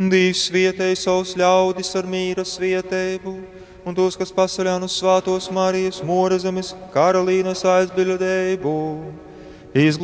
Dievs svietēja savus ļaudis ar mīra svietēbu, un tos, kas pasaļānu svātos Marijas Morezemes karalīnes aizbildēbu.